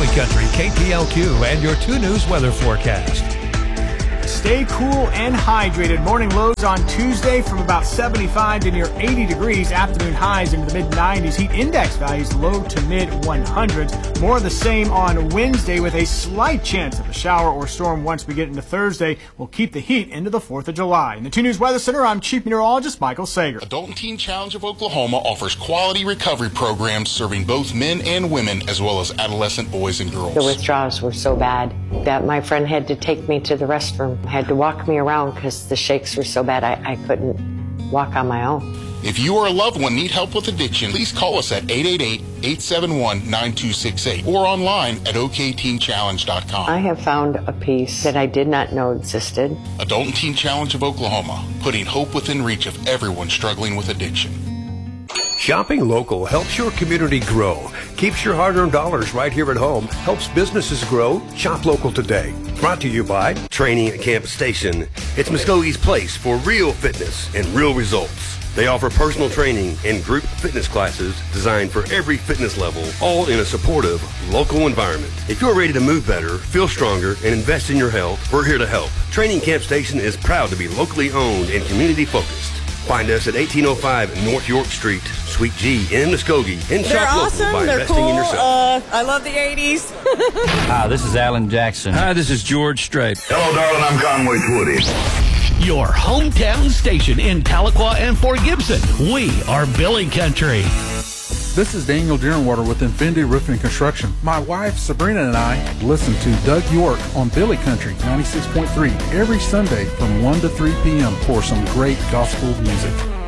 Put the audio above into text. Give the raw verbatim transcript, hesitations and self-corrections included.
Billy Country, K P L Q, and your two News weather forecast. Stay cool and hydrated. Morning lows on Tuesday from about seventy-five to near eighty degrees. Afternoon highs into the mid nineties. Heat index values low to mid hundreds. More of the same on Wednesday with a slight chance of a shower or storm once we get into Thursday. We'll keep the heat into the fourth of July. In the two News Weather Center, I'm Chief Meteorologist Michael Sager. Adult and Teen Challenge of Oklahoma offers quality recovery programs serving both men and women as well as adolescent boys and girls. The withdrawals were so bad that my friend had to take me to the restroom. Had to walk me around because the shakes were so bad I, I couldn't walk on my own. If you or a loved one need help with addiction, please call us at eight eight eight, eight seven one, nine two six eight or online at O K Teen Challenge dot com. I have found a peace that I did not know existed. Adult and Teen Challenge of Oklahoma, putting hope within reach of everyone struggling with addiction. Shopping local helps your community grow, keeps your hard-earned dollars right here at home, helps businesses grow. Shop local today. Brought to you by Training at Campus Station. It's Muskogee's place for real fitness and real results. They offer personal training and group fitness classes designed for every fitness level, all in a supportive, local environment. If you're ready to move better, feel stronger, and invest in your health, we're here to help. Training Camp Station is proud to be locally owned and community-focused. Find us at eighteen oh five North York Street, Suite G in Muskogee, and They're shop awesome. local by They're investing cool. in yourself. Uh, I love the eighties. Hi, this is Alan Jackson. Hi, this is George Strait. Hello, darling. I'm Conway Twitty. Your hometown station in Tahlequah and Fort Gibson. We are Billy Country. This is Daniel Deerenwater with Infinity Roofing Construction. My wife Sabrina and I listen to Doug York on Billy Country ninety-six point three every Sunday from one to three p.m. for some great gospel music.